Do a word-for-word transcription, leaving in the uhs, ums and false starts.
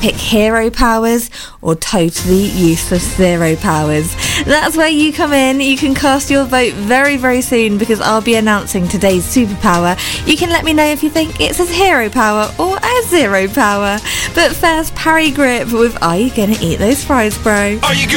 epic hero powers or totally useless zero powers? That's where you come in. You can cast your vote very, very soon because I'll be announcing today's superpower. You can let me know if you think it's a hero power or a zero power. But first, Parry Grip with Are You Gonna Eat Those Fries, Bro? Are you